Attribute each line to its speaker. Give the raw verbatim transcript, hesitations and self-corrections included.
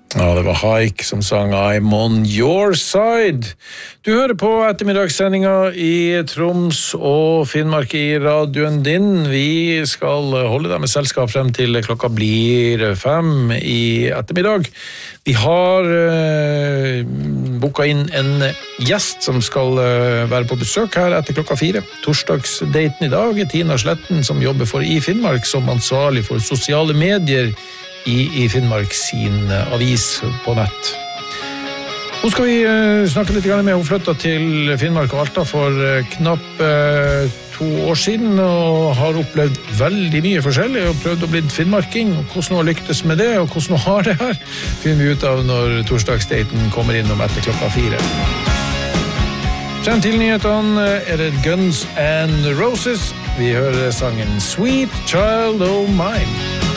Speaker 1: Ja, det var Haik som sang I'm on your side. Du hører på ettermiddagssendinga i Troms og Finnmark i radioen din. Vi skal holde deg med selskap frem til klokka blir fem i ettermiddag. Vi har uh, boket inn en gjest som skal uh, være på besøk her etter klokka fire. Torsdagsdaten i dag er Tina Sletten som jobber for i Finnmark som ansvarlig for sosiale medier I, i Finnmark sin avis på nett. Nå skal vi uh, snakke litt med. Hun flyttet til Finnmark og Alta for uh, knapp uh, to år siden og har opplevd veldig mye forskjellig og prøvd å bli finnmarking. Og hvordan hun har lyktes med det og hvordan hun har det her, finner vi ut av når torsdagsdaten kommer innom etter klokka fire. Frem til nyhetene er det Guns N' Roses. Vi hører sangen Sweet Child O' Mine.